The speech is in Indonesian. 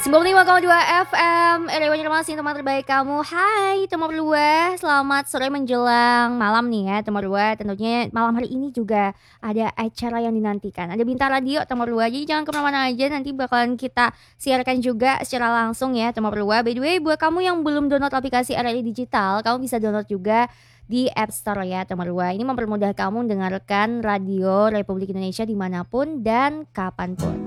95,2 FM RW Banjarmasin, teman terbaik kamu. Hai teman berdua, selamat sore menjelang malam nih ya teman berdua. Tentunya malam hari ini juga ada acara yang dinantikan, ada Bintang Radio teman berdua. Jadi jangan kemana-mana aja, nanti bakalan kita siarkan juga secara langsung ya teman berdua. By the way, buat kamu yang belum download aplikasi RRI Digital, kamu bisa download juga di App Store ya teman berdua. Ini mempermudah kamu mendengarkan radio Republik Indonesia dimanapun dan kapanpun.